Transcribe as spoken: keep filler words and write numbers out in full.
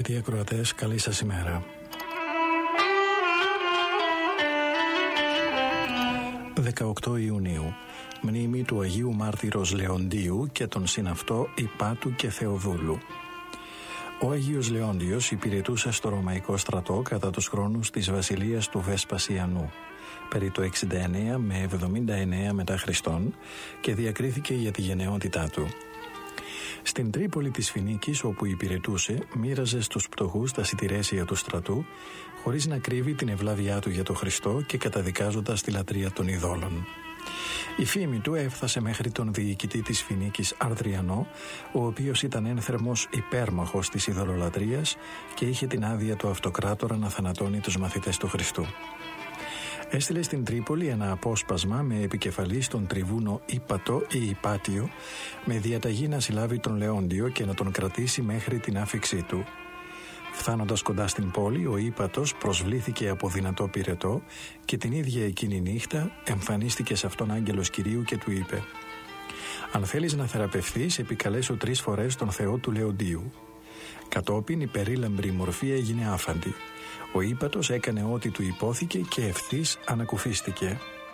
Αγαπητοί ακροατές, καλή σας ημέρα. δεκαοκτώ Ιουνίου, μνήμη του Αγίου Μάρτυρος Λεοντίου και των συναυτό Ιπάτου και Θεοδούλου. Ο Αγίος Λεόντιος υπηρετούσε στο Ρωμαϊκό στρατό κατά τους χρόνους της βασιλείας του Βεσπασιανού, περί το εξήντα εννέα με εβδομήντα εννέα μετά Χριστόν, και διακρίθηκε για τη γενναιότητά του. Στην Τρίπολη της Φινίκης, όπου υπηρετούσε, μοίραζε στους πτωχούς τα σιτηρέσια του στρατού, χωρίς να κρύβει την ευλάβειά του για το Χριστό και καταδικάζοντας τη λατρεία των ειδόλων. Η φήμη του έφτασε μέχρι τον διοικητή της Φινίκης Αρδριανό, ο οποίος ήταν ένθερμος υπέρμαχος της ειδωλολατρείας και είχε την άδεια του αυτοκράτορα να θανατώνει τους μαθητές του Χριστού. Έστειλε στην Τρίπολη ένα απόσπασμα με επικεφαλή στον τριβούνο Ήπατο ή Υπάτιο, με διαταγή να συλλάβει τον Λεόντιο και να τον κρατήσει μέχρι την άφιξή του. Φθάνοντας κοντά στην πόλη, ο Ήπατος προσβλήθηκε από δυνατό πυρετό και την ίδια εκείνη νύχτα εμφανίστηκε σε αυτόν άγγελος Κυρίου και του είπε: «Αν θέλεις να θεραπευθείς, επικαλέσου τρεις φορές τον Θεό του Λεοντίου». Κατόπιν η περίλαμπρη μορφή έγινε άφαντη. Ο Ήπατος έκανε ό,τι του υπόθηκε και ευθύς ανακουφίστηκε.